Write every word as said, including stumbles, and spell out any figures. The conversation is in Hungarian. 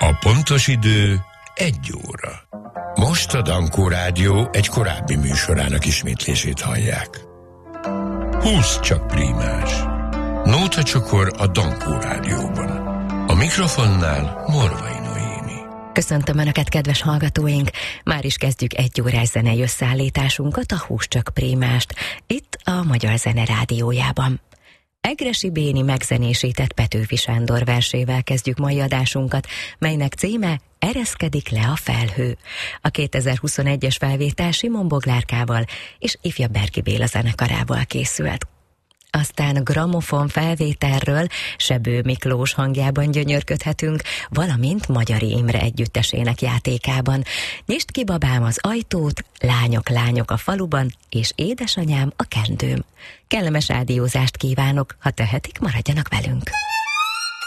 A pontos idő egy óra. Most a Dankó Rádió egy korábbi műsorának ismétlését hallják. húsz csak prímás. Nóta csokor a Dankó Rádióban. A mikrofonnál Morvai Noémi. Köszöntöm Önöket, kedves hallgatóink! Már is kezdjük egy órás zenei összeállításunkat, a húsz csak prímást, itt a Magyar Zene Rádiójában. Egressy Béni megzenésített Petőfi Sándor versével kezdjük mai adásunkat, melynek címe Ereszkedik le a felhő. A kétezer-huszonegyes felvétel Simon Boglárkával és Ifjabb Berki Béla zenekarával készült. Aztán gramofon felvételről Sebő Miklós hangjában gyönyörködhetünk, valamint Magyari Imre együttesének játékában. Nyisd ki, babám, az ajtót, lányok, lányok a faluban, és édesanyám a kendőm. Kellemes rádiózást kívánok, ha tehetik, maradjanak velünk.